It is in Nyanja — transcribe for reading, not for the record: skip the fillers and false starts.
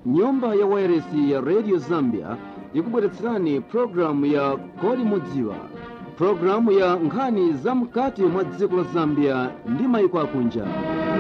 nyumba ya wairesi ya Radio Zambia ikubweretserani programu ya Kodi Mudziwa, programu ya nkhani za mkati mwa dziko la Zambia ndi mayiko akunja.